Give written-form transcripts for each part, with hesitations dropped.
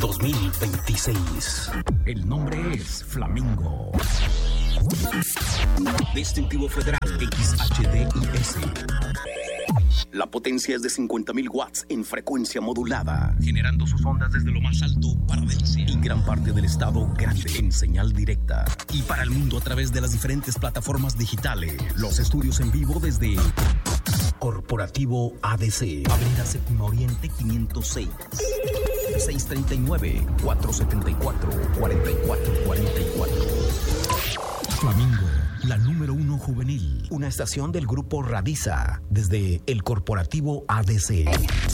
2026. El nombre es Flamingo. Distintivo Federal XHDIS. La potencia es de 50.000 watts en frecuencia modulada, generando sus ondas desde lo más alto para Delcia y gran parte del estado grande en señal directa. Y para el mundo a través de las diferentes plataformas digitales. Los estudios en vivo desde Corporativo ADC, Avenida Séptima Oriente 506, 639-474-4444. Flamingo, la número 1 juvenil, una estación del grupo Radiza, desde el Corporativo ADC.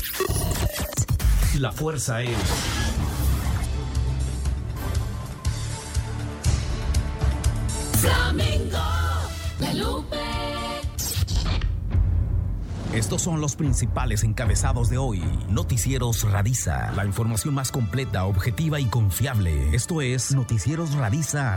La fuerza es Flamingo, la Lupe. Estos son los principales encabezados de hoy. Noticieros Radiza, la información más completa, objetiva y confiable. Esto es Noticieros Radiza.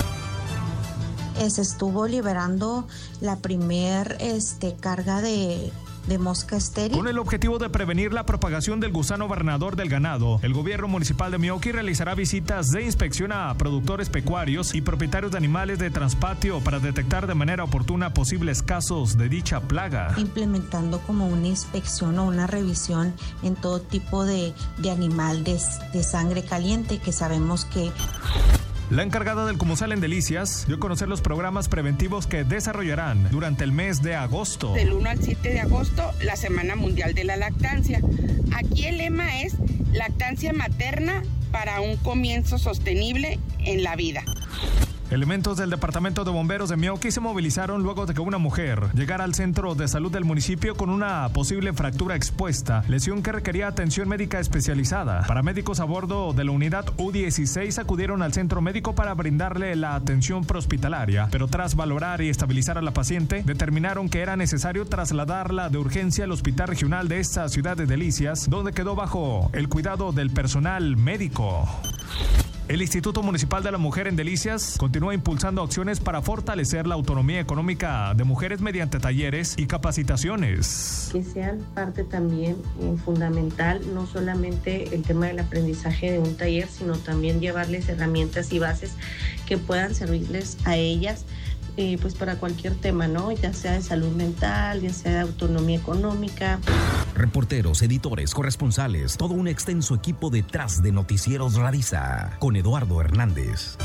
Se estuvo liberando la primer carga de mosca estéril. Con el objetivo de prevenir la propagación del gusano barrenador del ganado, el gobierno municipal de Meoqui realizará visitas de inspección a productores pecuarios y propietarios de animales de transpatio para detectar de manera oportuna posibles casos de dicha plaga. Implementando como una inspección o una revisión en todo tipo de animal de sangre caliente, que sabemos que... La encargada del Comusal en Delicias dio a conocer los programas preventivos que desarrollarán durante el mes de agosto. Del 1 al 7 de agosto, la Semana Mundial de la Lactancia. Aquí el lema es lactancia materna para un comienzo sostenible en la vida. Elementos del Departamento de Bomberos de Meoqui se movilizaron luego de que una mujer llegara al centro de salud del municipio con una posible fractura expuesta, lesión que requería atención médica especializada. Paramédicos a bordo de la unidad U16 acudieron al centro médico para brindarle la atención prehospitalaria, pero tras valorar y estabilizar a la paciente, determinaron que era necesario trasladarla de urgencia al hospital regional de esta ciudad de Delicias, donde quedó bajo el cuidado del personal médico. El Instituto Municipal de la Mujer en Delicias continúa impulsando acciones para fortalecer la autonomía económica de mujeres mediante talleres y capacitaciones. Que sean parte también fundamental, no solamente el tema del aprendizaje de un taller, sino también llevarles herramientas y bases que puedan servirles a ellas pues para cualquier tema, ¿no? Ya sea de salud mental, ya sea de autonomía económica. Reporteros, editores, corresponsales, todo un extenso equipo detrás de Noticieros Radiza, con Eduardo Hernández.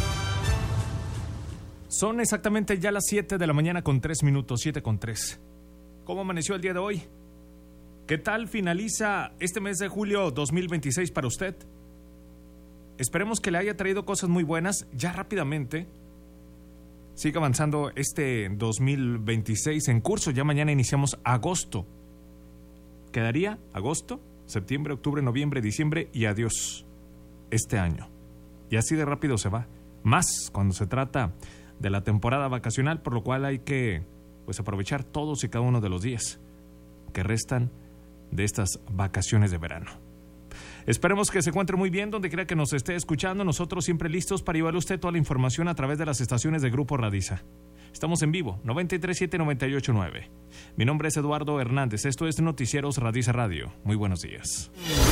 Son exactamente ya las 7 de la mañana con 3 minutos, 7:03. ¿Cómo amaneció el día de hoy? ¿Qué tal finaliza este mes de julio 2026 para usted? Esperemos que le haya traído cosas muy buenas ya rápidamente. Sigue avanzando este 2026 en curso. Ya mañana iniciamos agosto. Quedaría agosto, septiembre, octubre, noviembre, diciembre y adiós este año. Y así de rápido se va. Más cuando se trata de la temporada vacacional, por lo cual hay que aprovechar todos y cada uno de los días que restan de estas vacaciones de verano. Esperemos que se encuentre muy bien donde quiera que nos esté escuchando. Nosotros siempre listos para llevarle a usted toda la información a través de las estaciones de Grupo Radiza. Estamos en vivo, 93.7, 98.9. Mi nombre es Eduardo Hernández. Esto es Noticieros Radiza Radio. Muy buenos días.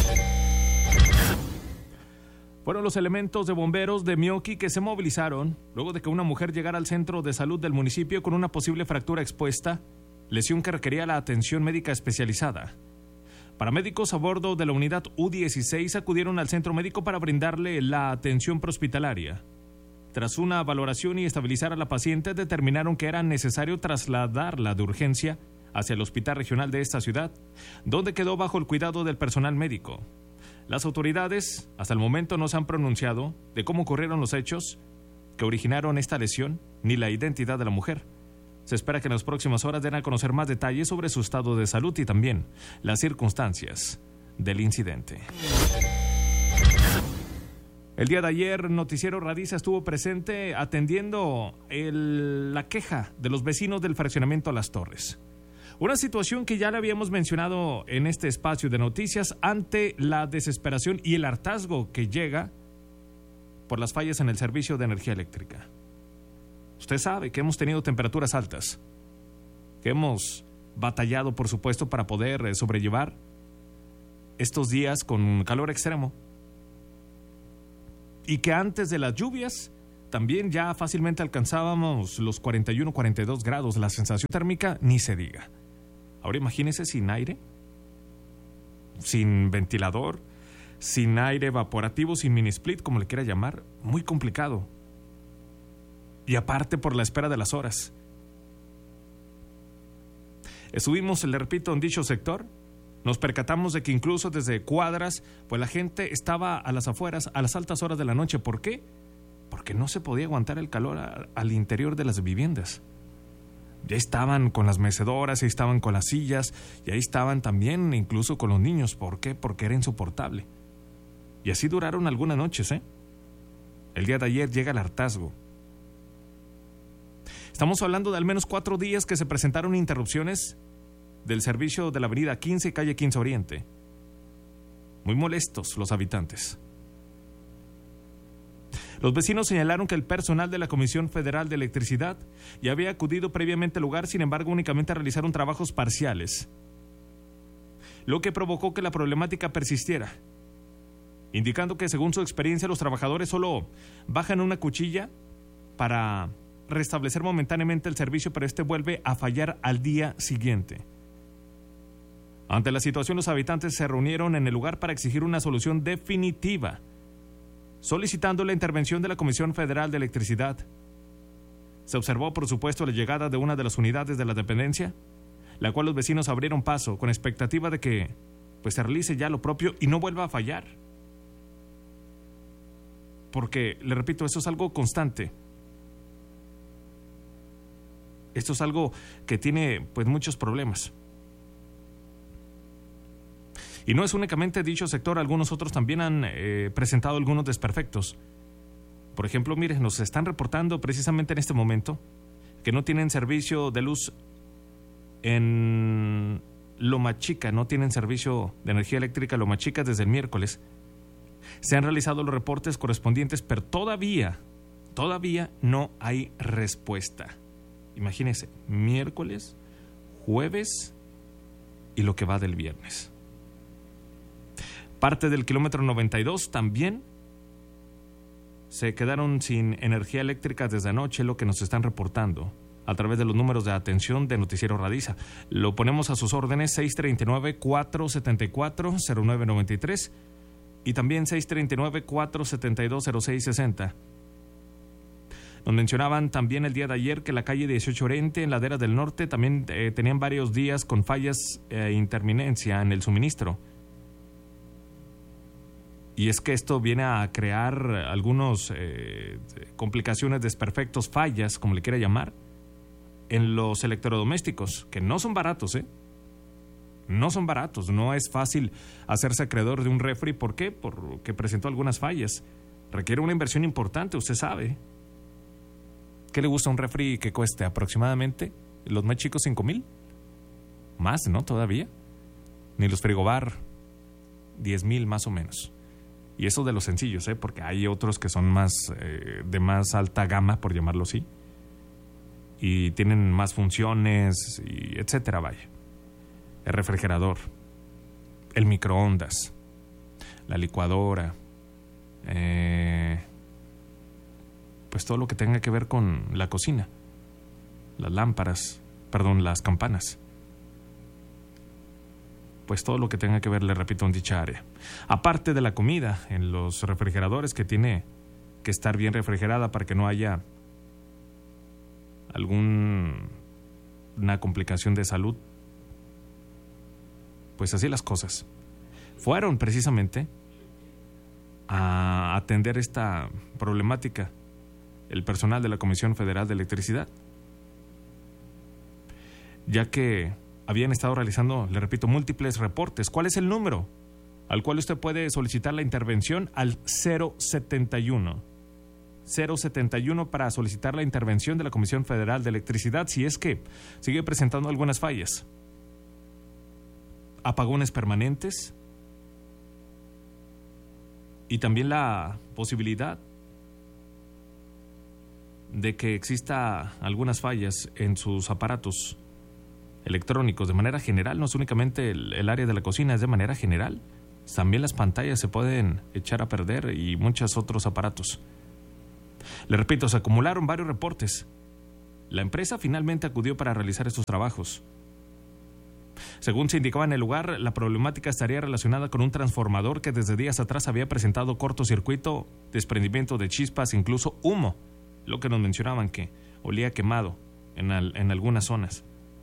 Fueron los elementos de bomberos de Meoqui que se movilizaron luego de que una mujer llegara al centro de salud del municipio con una posible fractura expuesta, lesión que requería la atención médica especializada. Paramédicos a bordo de la unidad U16 acudieron al centro médico para brindarle la atención prehospitalaria. Tras una valoración y estabilizar a la paciente, determinaron que era necesario trasladarla de urgencia hacia el hospital regional de esta ciudad, donde quedó bajo el cuidado del personal médico. Las autoridades hasta el momento no se han pronunciado de cómo ocurrieron los hechos que originaron esta lesión ni la identidad de la mujer. Se espera que en las próximas horas den a conocer más detalles sobre su estado de salud y también las circunstancias del incidente. El día de ayer, Noticiero Radiza estuvo presente atendiendo la queja de los vecinos del fraccionamiento Las Torres. Una situación que ya le habíamos mencionado en este espacio de noticias ante la desesperación y el hartazgo que llega por las fallas en el servicio de energía eléctrica. Usted sabe que hemos tenido temperaturas altas, que hemos batallado, por supuesto, para poder sobrellevar estos días con calor extremo. y que antes de las lluvias también ya fácilmente alcanzábamos los 41, 42 grados. La sensación térmica ni se diga. Ahora imagínese sin aire, sin ventilador, sin aire evaporativo, sin mini split, como le quiera llamar. Muy complicado. Y aparte por la espera de las horas. Estuvimos, le repito, en dicho sector. Nos percatamos de que incluso desde cuadras, pues la gente estaba a las afueras a las altas horas de la noche. ¿Por qué? Porque no se podía aguantar el calor al interior de las viviendas. Ya estaban con las mecedoras, ya estaban con las sillas, y ahí estaban también incluso con los niños. ¿Por qué? Porque era insoportable. Y así duraron algunas noches, ¿eh? El día de ayer llega el hartazgo. Estamos hablando de al menos 4 días que se presentaron interrupciones del servicio de la avenida 15 y calle 15 Oriente. Muy molestos los habitantes. Los vecinos señalaron que el personal de la Comisión Federal de Electricidad ya había acudido previamente al lugar, sin embargo únicamente realizaron trabajos parciales, lo que provocó que la problemática persistiera, indicando que según su experiencia los trabajadores solo bajan una cuchilla para restablecer momentáneamente el servicio, pero este vuelve a fallar al día siguiente. Ante la situación, los habitantes se reunieron en el lugar para exigir una solución definitiva, solicitando la intervención de la Comisión Federal de Electricidad. Se observó, por supuesto, la llegada de una de las unidades de la dependencia, la cual los vecinos abrieron paso con expectativa de que se realice ya lo propio y no vuelva a fallar. Porque, le repito, eso es algo constante. Esto es algo que tiene muchos problemas. Y no es únicamente dicho sector, algunos otros también han presentado algunos desperfectos. Por ejemplo, mire, nos están reportando precisamente en este momento que no tienen servicio de luz en Loma Chica, no tienen servicio de energía eléctrica en Loma Chica desde el miércoles. Se han realizado los reportes correspondientes, pero todavía no hay respuesta. Imagínense, miércoles, jueves y lo que va del viernes. Parte del kilómetro 92 también se quedaron sin energía eléctrica desde anoche, lo que nos están reportando a través de los números de atención de Noticiero Radiza. Lo ponemos a sus órdenes, 639-474-0993 y también 639-472-0660. Nos mencionaban también el día de ayer que la calle 18 Oriente en Ladera del Norte también tenían varios días con fallas e interminencia en el suministro. Y es que esto viene a crear algunas complicaciones, desperfectos, fallas, como le quiera llamar, en los electrodomésticos, que no son baratos, ¿eh? No son baratos, no es fácil hacerse acreedor de un refri. ¿Por qué? Porque presentó algunas fallas. Requiere una inversión importante, usted sabe. ¿Qué le gusta un refri que cueste aproximadamente, los más chicos, 5,000? Más, ¿no? Todavía. Ni los frigobar, 10,000 más o menos. Y eso de los sencillos, porque hay otros que son más de más alta gama, por llamarlo así, y tienen más funciones, y etcétera, vaya. El refrigerador, el microondas, la licuadora, todo lo que tenga que ver con la cocina, las campanas. Pues todo lo que tenga que ver, le repito, en dicha área. Aparte de la comida, en los refrigeradores, que tiene que estar bien refrigerada para que no haya alguna complicación de salud. Pues así las cosas. Fueron precisamente a atender esta problemática el personal de la Comisión Federal de Electricidad, ya que habían estado realizando, le repito, múltiples reportes. ¿Cuál es el número al cual usted puede solicitar la intervención? Al 071 para solicitar la intervención de la Comisión Federal de Electricidad si es que sigue presentando algunas fallas. Apagones permanentes y también la posibilidad de que exista algunas fallas en sus aparatos electrónicos de manera general. No es únicamente el área de la cocina, es de manera general. También las pantallas se pueden echar a perder y muchos otros aparatos. Le repito, se acumularon varios reportes. La empresa finalmente acudió para realizar estos trabajos. Según se indicaba en el lugar, la problemática estaría relacionada con un transformador que desde días atrás había presentado cortocircuito, desprendimiento de chispas, incluso humo, lo que nos mencionaban que olía quemado en algunas zonas.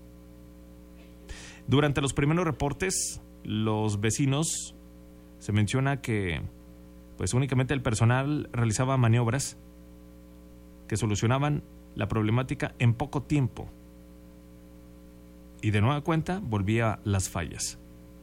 Durante los primeros reportes, los vecinos se menciona que pues únicamente el personal realizaba maniobras que solucionaban la problemática en poco tiempo. Y de nueva cuenta volvía las fallas.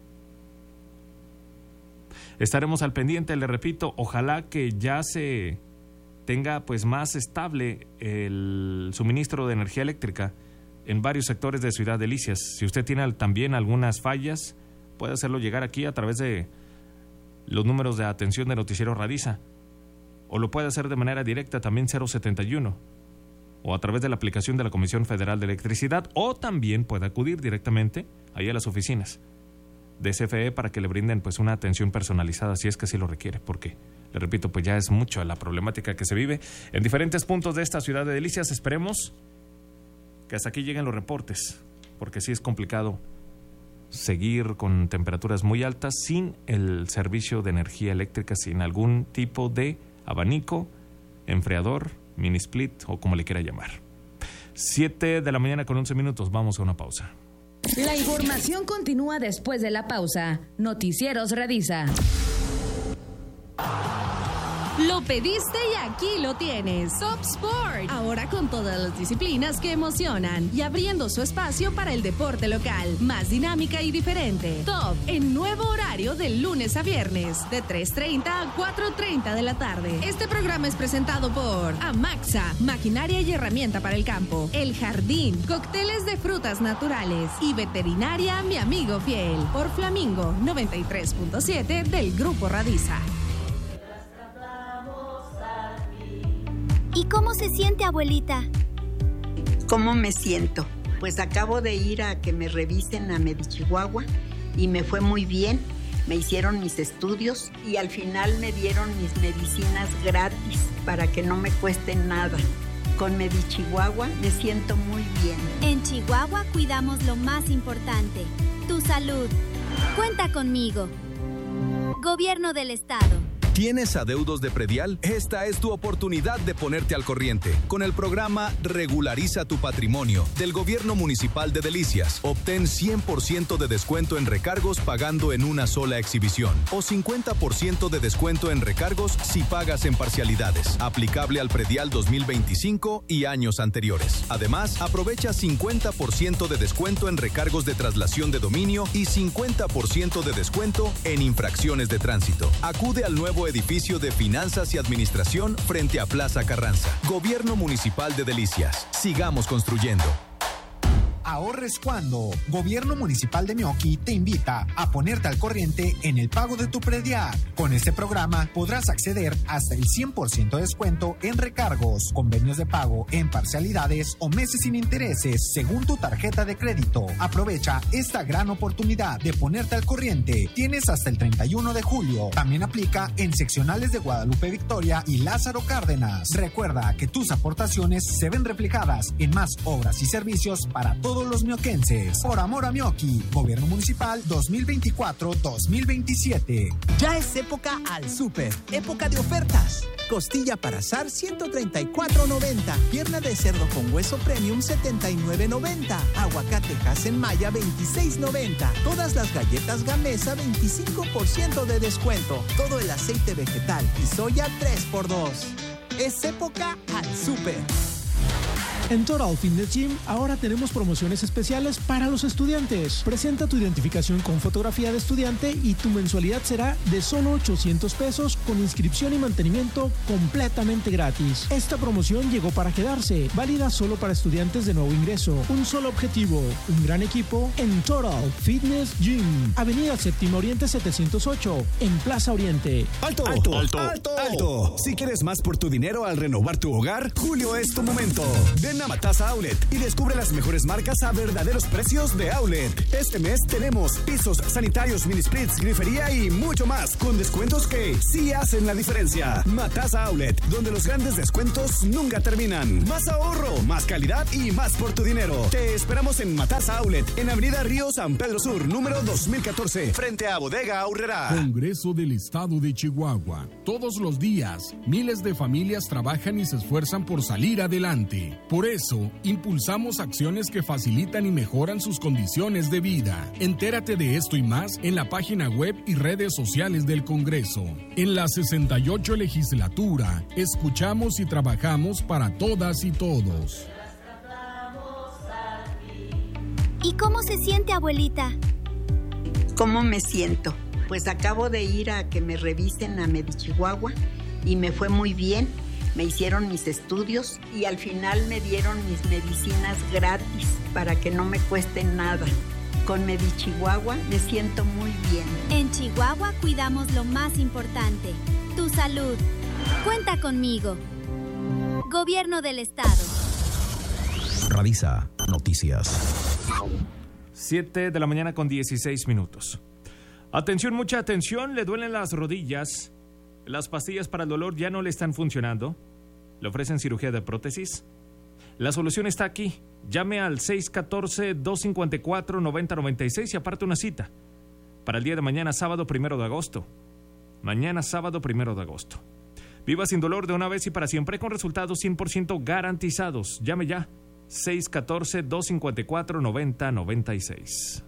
Estaremos al pendiente, le repito, ojalá que ya se tenga pues más estable el suministro de energía eléctrica en varios sectores de Ciudad Delicias. Si usted tiene también algunas fallas, puede hacerlo llegar aquí a través de los números de atención de Noticiero Radiza, o lo puede hacer de manera directa también 071, o a través de la aplicación de la Comisión Federal de Electricidad, o también puede acudir directamente ahí a las oficinas de CFE para que le brinden pues una atención personalizada si es que así lo requiere, porque le repito, pues ya es mucho la problemática que se vive en diferentes puntos de esta Ciudad de Delicias. Esperemos que hasta aquí lleguen los reportes, porque sí es complicado seguir con temperaturas muy altas sin el servicio de energía eléctrica, sin algún tipo de abanico, enfriador, mini split o como le quiera llamar. 7 de la mañana con 11 minutos, vamos a una pausa. La información continúa después de la pausa. Noticieros Radiza. Lo pediste y aquí lo tienes. Top Sport. Ahora con todas las disciplinas que emocionan y abriendo su espacio para el deporte local. Más dinámica y diferente. Top en nuevo horario de lunes a viernes de 3:30 a 4:30 de la tarde. Este programa es presentado por Amaxa, maquinaria y herramienta para el campo. El Jardín, cócteles de frutas naturales. Y Veterinaria Mi Amigo Fiel. Por Flamingo 93.7 del Grupo Radiza. ¿Y cómo se siente, abuelita? ¿Cómo me siento? Pues acabo de ir a que me revisen a Medichihuahua y me fue muy bien. Me hicieron mis estudios y al final me dieron mis medicinas gratis para que no me cuesten nada. Con Medichihuahua me siento muy bien. En Chihuahua cuidamos lo más importante, tu salud. Cuenta conmigo. Gobierno del Estado. ¿Tienes adeudos de predial? Esta es tu oportunidad de ponerte al corriente. Con el programa Regulariza tu Patrimonio del Gobierno Municipal de Delicias, obtén 100% de descuento en recargos pagando en una sola exhibición o 50% de descuento en recargos si pagas en parcialidades. Aplicable al predial 2025 y años anteriores. Además, aprovecha 50% de descuento en recargos de traslación de dominio y 50% de descuento en infracciones de tránsito. Acude al nuevo edificio de Finanzas y Administración frente a Plaza Carranza. Gobierno Municipal de Delicias. Sigamos construyendo. Ahorres cuando. Gobierno Municipal de Meoqui te invita a ponerte al corriente en el pago de tu predial. Con este programa podrás acceder hasta el 100% de descuento en recargos, convenios de pago en parcialidades o meses sin intereses según tu tarjeta de crédito. Aprovecha esta gran oportunidad de ponerte al corriente. Tienes hasta el 31 de julio. También aplica en seccionales de Guadalupe Victoria y Lázaro Cárdenas. Recuerda que tus aportaciones se ven reflejadas en más obras y servicios para todos los mioquenses. Por amor a Meoqui, Gobierno Municipal 2024-2027. Ya es época al súper, época de ofertas. Costilla para asar 134.90, pierna de cerdo con hueso premium 79.90, aguacate Hasenmaya 26.90, todas las galletas Gamesa 25% de descuento, todo el aceite vegetal y soya 3x2. Es época al súper. En Total Fitness Gym ahora tenemos promociones especiales para los estudiantes. Presenta tu identificación con fotografía de estudiante y tu mensualidad será de solo 800 pesos con inscripción y mantenimiento completamente gratis. Esta promoción llegó para quedarse, válida solo para estudiantes de nuevo ingreso. Un solo objetivo, un gran equipo en Total Fitness Gym. Avenida Séptimo Oriente 708, en Plaza Oriente. ¡Alto! ¡Alto! ¡Alto! ¡Alto! Si quieres más por tu dinero al renovar tu hogar, julio es tu momento. Ven Ven a Matasa Outlet y descubre las mejores marcas a verdaderos precios de outlet. Este mes tenemos pisos, sanitarios, mini splits, grifería y mucho más, con descuentos que sí hacen la diferencia. Matasa Outlet, donde los grandes descuentos nunca terminan. Más ahorro, más calidad y más por tu dinero. Te esperamos en Matasa Outlet, en Avenida Río San Pedro Sur, número 2014, frente a Bodega Aurrerá. Congreso del Estado de Chihuahua. Todos los días, miles de familias trabajan y se esfuerzan por salir adelante. Por eso, impulsamos acciones que facilitan y mejoran sus condiciones de vida. Entérate de esto y más en la página web y redes sociales del Congreso. En la 68 legislatura, escuchamos y trabajamos para todas y todos. ¿Y cómo se siente, abuelita? ¿Cómo me siento? Pues acabo de ir a que me revisen a Medichihuahua y me fue muy bien. Me hicieron mis estudios y al final me dieron mis medicinas gratis para que no me cueste nada. Con Medichihuahua me siento muy bien. En Chihuahua cuidamos lo más importante, tu salud. Cuenta conmigo. Gobierno del Estado. Radisa Noticias. 7 de la mañana con 16 minutos. Atención, mucha atención, le duelen las rodillas. Las pastillas para el dolor ya no le están funcionando. Le ofrecen cirugía de prótesis. La solución está aquí. Llame al 614-254-9096 y aparte una cita para el día de mañana, sábado 1 de agosto. Mañana, sábado 1 de agosto. Viva sin dolor de una vez y para siempre con resultados 100% garantizados. Llame ya. 614-254-9096.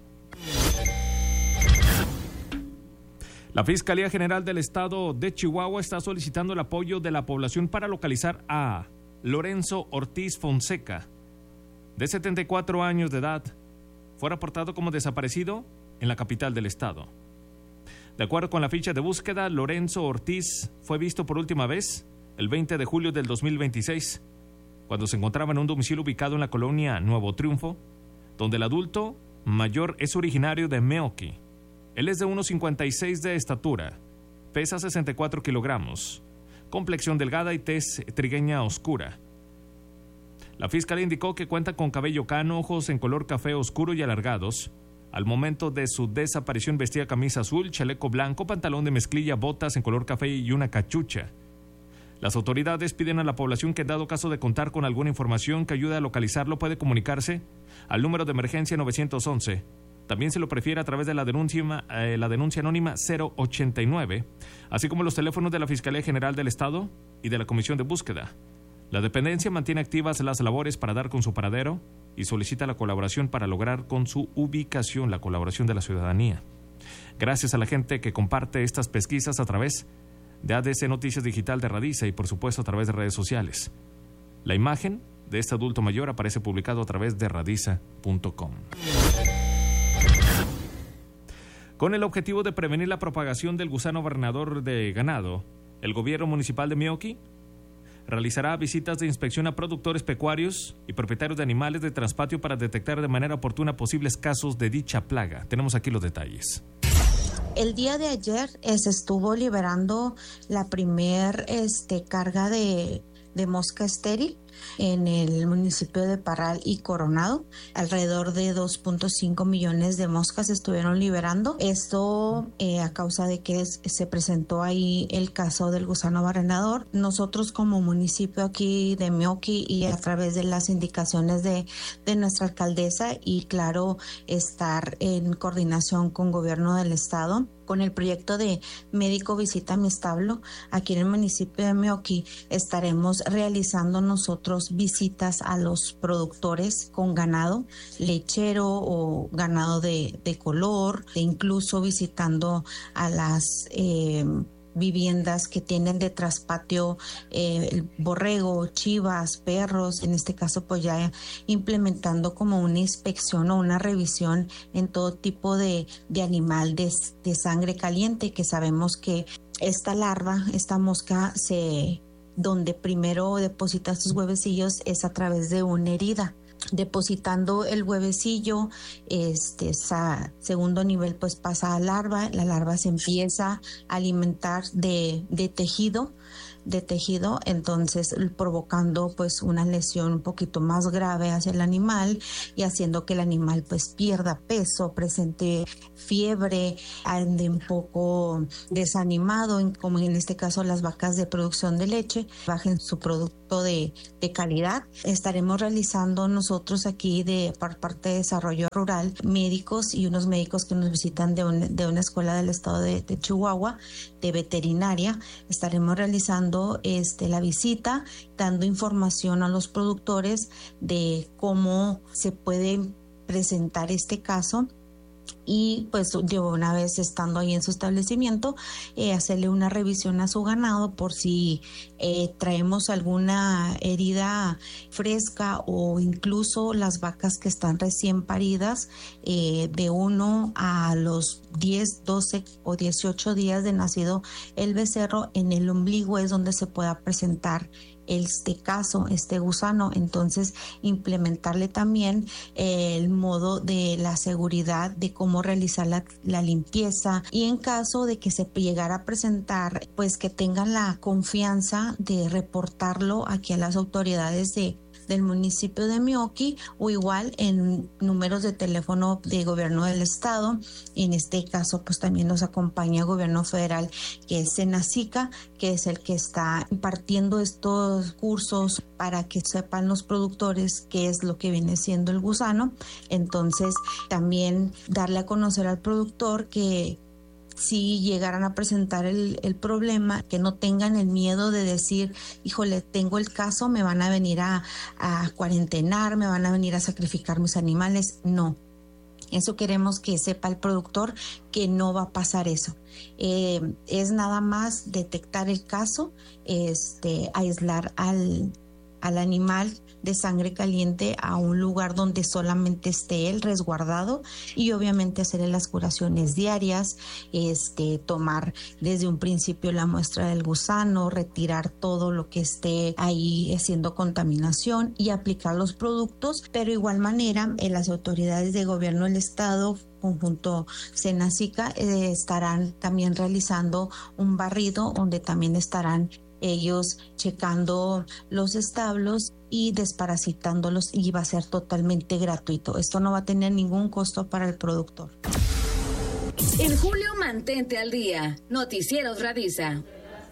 La Fiscalía General del Estado de Chihuahua está solicitando el apoyo de la población para localizar a Lorenzo Ortiz Fonseca, de 74 años de edad. Fue reportado como desaparecido en la capital del estado. De acuerdo con la ficha de búsqueda, Lorenzo Ortiz fue visto por última vez el 20 de julio del 2026, cuando se encontraba en un domicilio ubicado en la colonia Nuevo Triunfo, donde el adulto mayor es originario de Meoqui. Él es de 1,56 de estatura, pesa 64 kilogramos, complexión delgada y tez trigueña oscura. La fiscalía indicó que cuenta con cabello cano, ojos en color café oscuro y alargados. Al momento de su desaparición vestía camisa azul, chaleco blanco, pantalón de mezclilla, botas en color café y una cachucha. Las autoridades piden a la población que en dado caso de contar con alguna información que ayude a localizarlo puede comunicarse al número de emergencia 911. También se lo prefiere a través de la denuncia anónima 089, así como los teléfonos de la Fiscalía General del Estado y de la Comisión de Búsqueda. La dependencia mantiene activas las labores para dar con su paradero y solicita la colaboración para lograr con su ubicación, la colaboración de la ciudadanía. Gracias a la gente que comparte estas pesquisas a través de ADC Noticias Digital de Radisa y por supuesto a través de redes sociales. La imagen de este adulto mayor aparece publicado a través de radisa.com. Con el objetivo de prevenir la propagación del gusano barrenador de ganado, el gobierno municipal de Meoqui realizará visitas de inspección a productores pecuarios y propietarios de animales de traspatio para detectar de manera oportuna posibles casos de dicha plaga. Tenemos aquí los detalles. El día de ayer se estuvo liberando la primer carga de mosca estéril en el municipio de Parral y Coronado. Alrededor de 2.5 millones de moscas se estuvieron liberando. Esto a causa de que se presentó ahí el caso del gusano barrenador. Nosotros como municipio aquí de Meoqui y a través de las indicaciones de nuestra alcaldesa y claro, estar en coordinación con gobierno del estado, con el proyecto de Médico Visita Mi Establo, aquí en el municipio de Meoqui estaremos realizando nosotros visitas a los productores con ganado lechero o ganado de color, e incluso visitando a las viviendas que tienen de traspatio borrego, chivas, perros, en este caso pues ya implementando como una inspección o una revisión en todo tipo de animal de sangre caliente, que sabemos que esta larva, esta mosca donde primero deposita sus huevecillos es a través de una herida. Depositando el huevecillo, segundo nivel pues pasa a larva, la larva se empieza a alimentar de tejido de tejido, entonces provocando pues una lesión un poquito más grave hacia el animal y haciendo que el animal pues pierda peso, presente fiebre, ande un poco desanimado, como en este caso las vacas de producción de leche, bajen su producto de calidad. Estaremos realizando nosotros aquí por parte de Desarrollo Rural, médicos y unos médicos que nos visitan de una escuela del estado de Chihuahua, de veterinaria. Estaremos realizando la visita, dando información a los productores de cómo se puede presentar este caso. Y pues de una vez estando ahí en su establecimiento, hacerle una revisión a su ganado por si traemos alguna herida fresca o incluso las vacas que están recién paridas de 1 a los 10, 12 o 18 días de nacido el becerro, en el ombligo es donde se pueda presentar este gusano. Entonces implementarle también el modo de la seguridad de cómo realizar la limpieza, y en caso de que se llegara a presentar, pues que tengan la confianza de reportarlo aquí a las autoridades del municipio de Meoqui, o igual en números de teléfono de gobierno del estado. En este caso pues también nos acompaña el gobierno federal, que es Senacica, que es el que está impartiendo estos cursos para que sepan los productores qué es lo que viene siendo el gusano. Entonces también darle a conocer al productor que si llegaran a presentar el problema, que no tengan el miedo de decir, híjole, tengo el caso, me van a venir a cuarentenar, me van a venir a sacrificar mis animales. No, eso queremos que sepa el productor, que no va a pasar eso. Es nada más detectar el caso, aislar al animal de sangre caliente a un lugar donde solamente esté él resguardado, y obviamente hacerle las curaciones diarias, tomar desde un principio la muestra del gusano, retirar todo lo que esté ahí haciendo contaminación y aplicar los productos. Pero igual manera las autoridades de gobierno del estado conjunto Senacica estarán también realizando un barrido donde también estarán ellos checando los establos y desparasitándolos, y va a ser totalmente gratuito. Esto no va a tener ningún costo para el productor. En julio, mantente al día. Noticieros Radisa.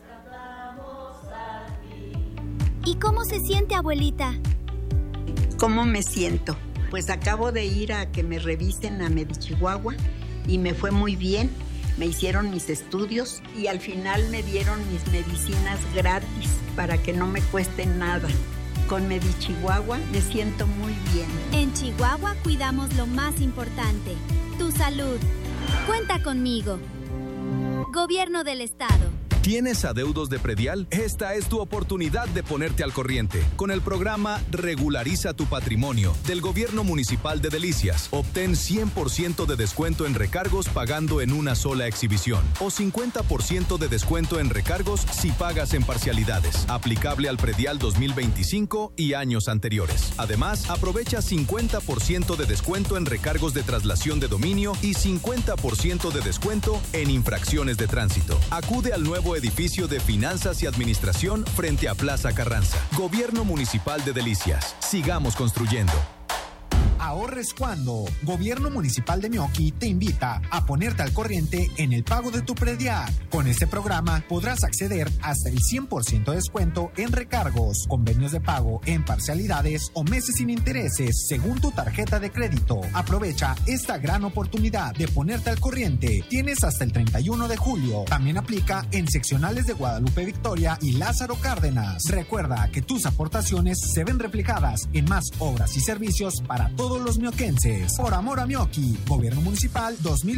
¿Y cómo se siente, abuelita? ¿Cómo me siento? Pues acabo de ir a que me revisen a Medichihuahua y me fue muy bien. Me hicieron mis estudios y al final me dieron mis medicinas gratis para que no me cueste nada. Con Medichihuahua me siento muy bien. En Chihuahua cuidamos lo más importante, tu salud. Cuenta conmigo. Gobierno del Estado. ¿Tienes adeudos de predial? Esta es tu oportunidad de ponerte al corriente. Con el programa Regulariza tu Patrimonio del Gobierno Municipal de Delicias, obtén 100% de descuento en recargos pagando en una sola exhibición, o 50% de descuento en recargos si pagas en parcialidades, aplicable al predial 2025 y años anteriores. Además, aprovecha 50% de descuento en recargos de traslación de dominio y 50% de descuento en infracciones de tránsito. Acude al nuevo edificio de Finanzas y Administración frente a Plaza Carranza. Gobierno Municipal de Delicias. Sigamos construyendo. Ahorres cuando. Gobierno Municipal de Meoqui te invita a ponerte al corriente en el pago de tu predial. Con este programa podrás acceder hasta el 100% de descuento en recargos, convenios de pago en parcialidades o meses sin intereses según tu tarjeta de crédito. Aprovecha esta gran oportunidad de ponerte al corriente. Tienes hasta el 31 de julio. También aplica en seccionales de Guadalupe Victoria y Lázaro Cárdenas. Recuerda que tus aportaciones se ven reflejadas en más obras y servicios para todos los mioquenses. Por amor a Meoqui, Gobierno Municipal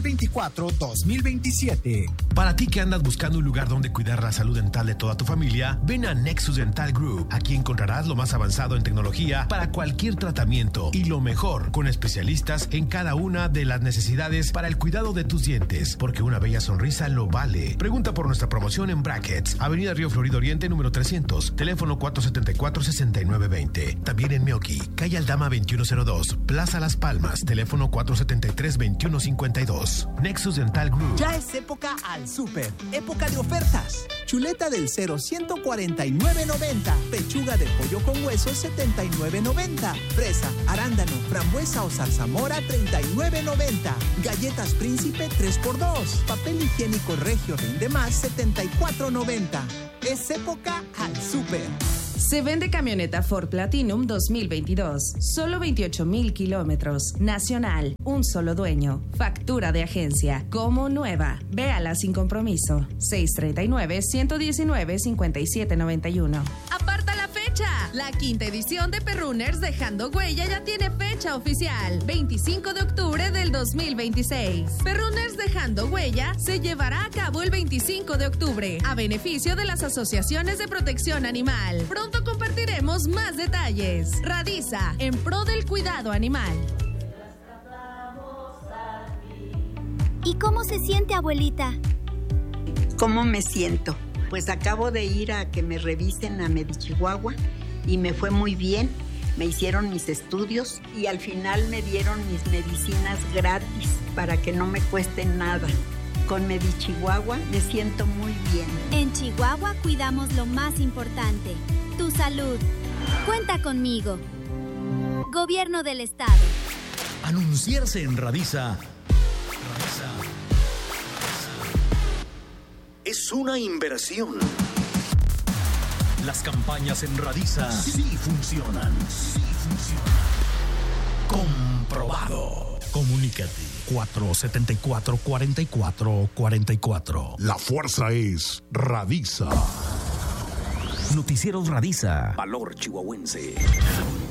2024-2027. Para ti que andas buscando un lugar donde cuidar la salud dental de toda tu familia, ven a Nexus Dental Group. Aquí encontrarás lo más avanzado en tecnología para cualquier tratamiento y lo mejor, con especialistas en cada una de las necesidades para el cuidado de tus dientes, porque una bella sonrisa lo vale. Pregunta por nuestra promoción en Brackets, Avenida Río Florido Oriente, número 300, teléfono 474-6920. También en Meoqui, calle Aldama 2102, Plaza Las Palmas, teléfono 473-2152. Nexus Dental Group. Ya es época al súper, época de ofertas. Chuleta del 0, 149.90. Pechuga de pollo con hueso, 79.90. Fresa, arándano, frambuesa o zarzamora, 39.90. Galletas Príncipe 3x2. Papel higiénico Regio Rinde Más, 74.90. Es época al súper. Se vende camioneta Ford Platinum 2022. Solo 28,000 kilómetros. Nacional. Un solo dueño. Factura de agencia. Como nueva. Véala sin compromiso. 639-119-5791. ¡Aparta la fecha! La quinta edición de Perrunners Dejando Huella ya tiene fecha oficial. 25 de octubre del 2026. Perrunners Dejando Huella se llevará a cabo el 25 de octubre a beneficio de las asociaciones de protección animal. Pronto compartiremos más detalles. Radisa, en pro del cuidado animal. ¿Y cómo se siente, abuelita? ¿Cómo me siento? Pues acabo de ir a que me revisen a Medichihuahua y me fue muy bien. Me hicieron mis estudios y al final me dieron mis medicinas gratis para que no me cueste nada. Con Medichihuahua me siento muy bien. En Chihuahua cuidamos lo más importante, tu salud. Cuenta conmigo. Gobierno del Estado. Anunciarse en Radisa es una inversión. Las campañas en Radisa sí funcionan. Comprobado. Comunícate. 474-4444. La fuerza es Radisa. Noticieros Radisa. Valor chihuahuense.